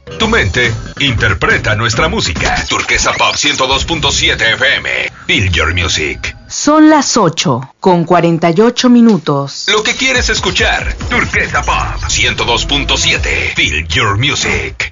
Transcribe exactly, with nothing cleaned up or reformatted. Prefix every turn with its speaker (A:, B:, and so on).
A: Tu mente interpreta nuestra música. Turquesa Pop ciento dos punto siete F M. Feel your music.
B: Son las ocho con cuarenta y ocho minutos.
A: Lo que quieres escuchar. Turquesa Pop ciento dos punto siete. Feel your music.